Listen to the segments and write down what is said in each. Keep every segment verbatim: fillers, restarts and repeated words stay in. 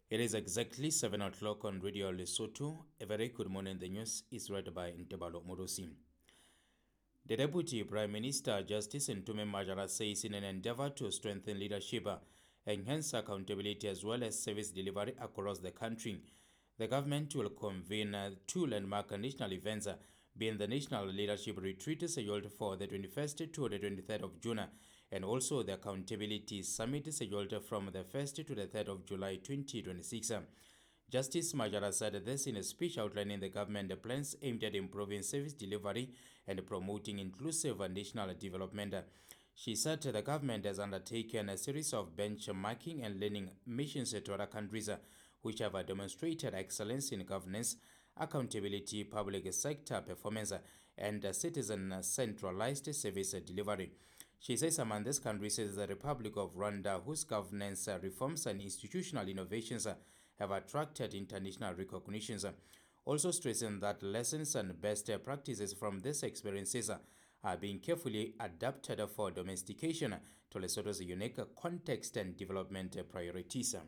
It is exactly seven o'clock on Radio Lesotho. A very good morning. The news is read by Ntebalo Morosi. The Deputy Prime Minister, Justice Ntume Majara, says in an endeavor to strengthen leadership, enhance accountability as well as service delivery across the country, the government will convene two landmark national events, being the National Leadership Retreat scheduled for the twenty-first to the twenty-third of June, and also the Accountability Summit scheduled from the first to the third of July twenty twenty-six. Justice Majara said this in a speech outlining the government plans aimed at improving service delivery and promoting inclusive national development. She said the government has undertaken a series of benchmarking and learning missions to other countries which have demonstrated excellence in governance, accountability, public sector performance, and citizen-centralized service delivery. She says among these countries is the Republic of Rwanda, whose governance reforms and institutional innovations have attracted international recognitions. Also stressing that lessons and best practices from these experiences are being carefully adapted for domestication to Lesotho's unique context and development priorities.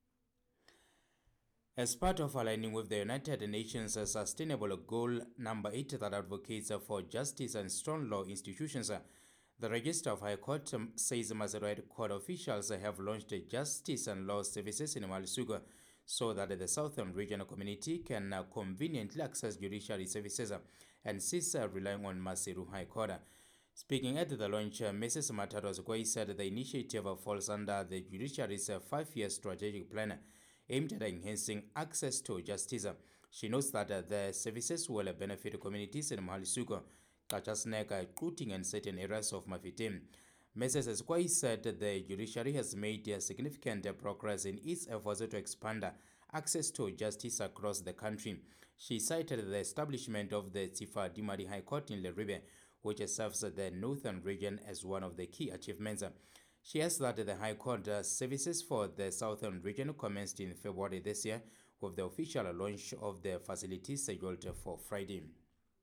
As part of aligning with the United Nations Sustainable Goal number eight that advocates for justice and strong law institutions, the Register of High Court says Maseru Court officials have launched justice and law services in Malisugu so that the Southern Regional Community can conveniently access judiciary services and cease relying on Maseru High Court. Speaking at the launch, Missus Mataros Gwai said the initiative falls under the judiciary's five-year strategic plan aimed at enhancing access to justice. She notes that the services will benefit communities in Malisugu, Kachasneka, Kuting, and certain areas of Mafetim. Missus Kwai said the judiciary has made significant progress in its efforts to expand access to justice across the country. She cited the establishment of the Tsifa Dimari High Court in Leribe, which serves the northern region, as one of the key achievements. She has that the High Court services for the southern region commenced in February this year, with the official launch of the facilities scheduled for Friday.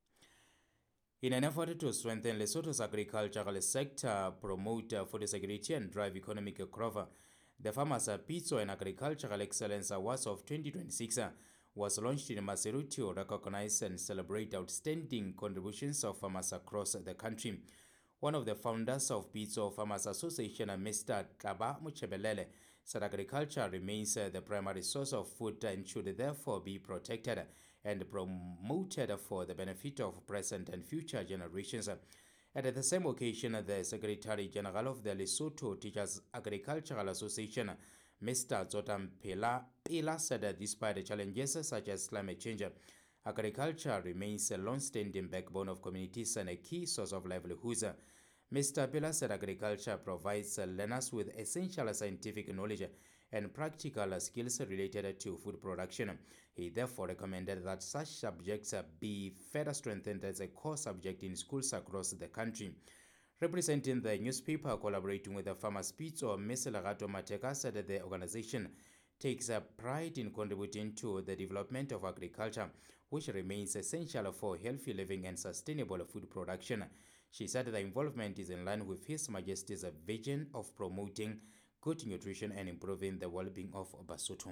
In an effort to strengthen Lesotho's agricultural sector, promote food security and drive economic growth, the Farmers' Pitso and Agricultural Excellence Awards of twenty twenty-six was launched in Maseru to recognize and celebrate outstanding contributions of farmers across the country. One of the founders of Pitso Farmers Association, Mister Taba Muchebelele, said agriculture remains the primary source of food and should therefore be protected and promoted for the benefit of present and future generations. At the same occasion, the Secretary General of the Lesotho Teachers Agricultural Association, Mister Zotam Pela, Pela said that despite challenges such as climate change, agriculture remains a long-standing backbone of communities and a key source of livelihoods. Mister Pela said agriculture provides learners with essential scientific knowledge and practical skills related to food production. He therefore recommended that such subjects be further strengthened as a core subject in schools across the country. Representing the newspaper collaborating with the Farmers' Pitso, Miz Lagato Mateka said that the organization takes a pride in contributing to the development of agriculture, which remains essential for healthy living and sustainable food production. She said the involvement is in line with His Majesty's vision of promoting good nutrition and improving the well-being of Basotho.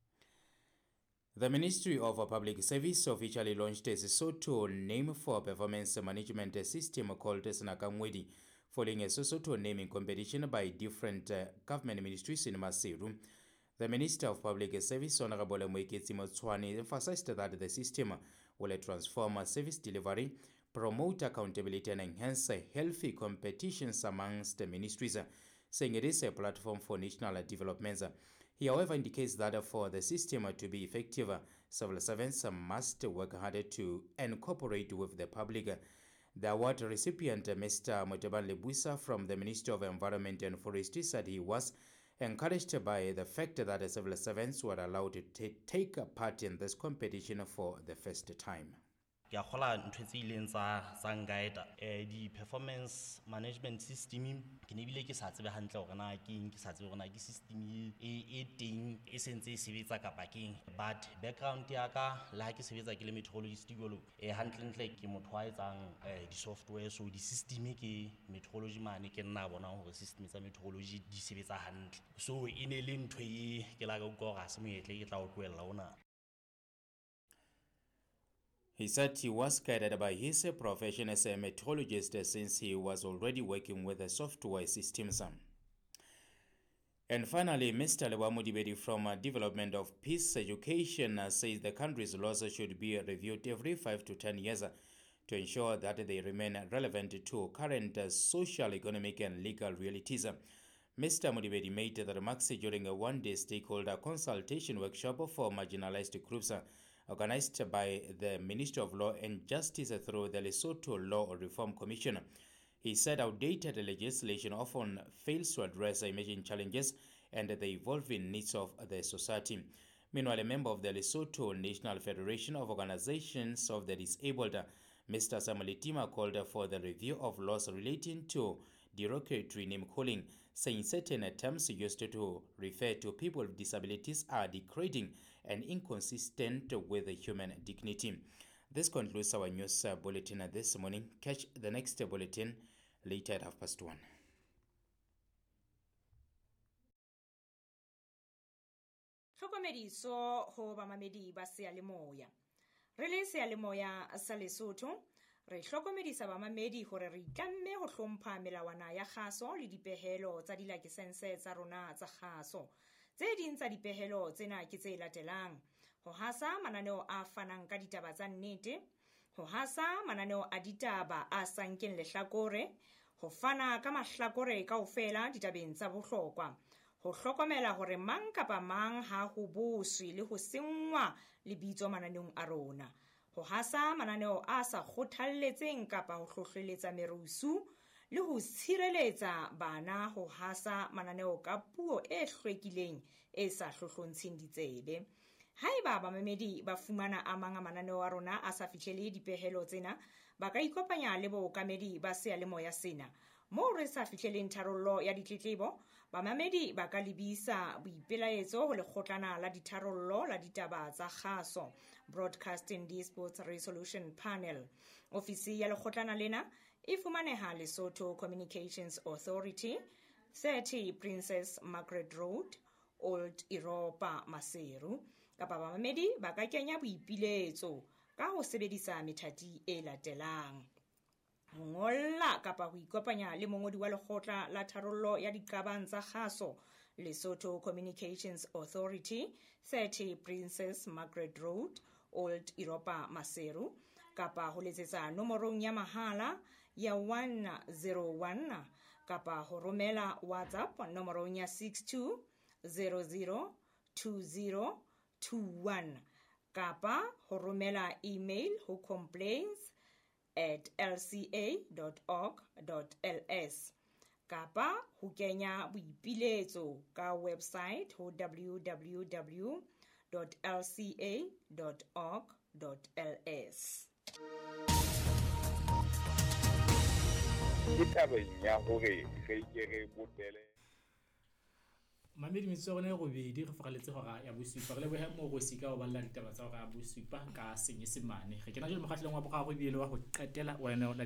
The Ministry of Public Service officially launched a Sesotho name for performance management system called Snakamwedi, following a Sesotho naming competition by different uh, government ministries in Maseru. The Minister of Public Service, Honorable Mweketsi Motswani, emphasized that the system will transform service delivery, promote accountability, and enhance healthy competitions amongst the ministries, saying it is a platform for national development. He, however, indicates that for the system to be effective, civil servants must work harder to incorporate with the public. The award recipient, Mister Moteban Lebusa from the Ministry of Environment and Forestry, said he was encouraged by the fact that the civil servants were allowed to take part in this competition for the first time. Ke a gola ntwe tse ileng tsa tsa ngaeta eh di performance management system ke ne bile ke sa tsebe hantle gore na ke eng ke sa tsebe gore na ke system e e teng e e sentse e sebetsa kapa keng, but background ya ka le ha ke sebetsa ke le meteorologist jalo e hantlentle ke motho wa etsang di-software, so di-system ke meteorology mane ke nna bona hore system tsa meteorology di sebetsa hantle, so e ne le ntho e ke la ka utlwa hore ha se moetle ke tla o tlohella ona. He said he was guided by his profession as a meteorologist since he was already working with the software systems. And finally, Mister Leboha Modibedi from uh, Development of Peace Education uh, says the country's laws should be reviewed every five to ten years uh, to ensure that they remain relevant to current uh, social, economic and legal realities. Mister Modibedi made the remarks during a one-day stakeholder consultation workshop for marginalized groups uh, organized by the Ministry of Law and Justice through the Lesotho Law Reform Commission. He said outdated legislation often fails to address emerging challenges and the evolving needs of the society. Meanwhile, a member of the Lesotho National Federation of Organizations of the Disabled, Mister Samuel Itima, called for the review of laws relating to derogatory name-calling, saying certain terms used to refer to people with disabilities are degrading and inconsistent with human dignity. This concludes our news uh, bulletin uh, this morning. Catch the next uh, bulletin later at half past one. Hlokomediso ho bamamedi ba seyalemoya. Re le seyalemoya sa Lesotho, re hlokomedisa bamamedi hore re itlamme ho hlompha melawana ya kgaso le dipehelo tsa dilakesense tsa rona tsa kgaso. Tse ding tsa dipehelo tsena ke tse latelang: ho hasa mananeo a fanang ka ditaba tsa nnete, ho hasa mananeo a ditaba a sankeng lehlakore, ho fana ka mahlakore kaofela ditabeng tsa bohlokwa, ho hlokomela hore mang kapa mang ha ho boswe le ho sengwa lebitso mananeong a rona, ho hasa mananeo a sa kgothalletseng kapa ho hlohleletsa merusu, le ho tshireletsa bana ho hasa mananeo ka puo e hlwekileng e sa hlohlontsheng ditsebe. Haeba bamamedi ba fumana a mang a mananeo a rona a sa fihlele dipehelo tsena, ba ka ikopanya le bookamedi ba seyalemoya sena. Moo re sa fihleleng tharollo ya ditletlebo, bamamedi ba ka lebisa boipelaetso ho lekgotlana la ditharollo la ditaba tsa kgaso, Broadcasting Dispute Resolution Panel. Ofisi ya lekgotlana lena e fumaneha Lesotho Communications Authority, thirty Princess Margaret Road, Old Europa, Maseru. Kapa bamamedi ba ka kenya boipiletso ka ho sebedisa methati e latelang: ho ngolla kapa ho ikopanya le mongodi wa lekgotla la tharollo ya diqabang tsa kgaso, Lesotho Communications Authority, thirty Princess Margaret Road, Old Europa, Maseru, kapa ho letsetsa nomorong ya mahala ya one zero one, kapa ho romela WhatsApp nomorong ya six two zero zero two zero two one, kapa ho romela email ho complaints at l c a dot org dot l s, kapa ho kenya boipiletso ka website ho w w w dot l c a dot org dot l s. Ke tabeng ya hore re ke re botele Mamedi metso rona e robedi re fokaletse hora ya bosupa re lebohe mo go sika ho balla ditaba tsa hora ya bosupa ka senyesemane. Re kena jole mokgahlelong wa boraro ebile wa ho qetela wena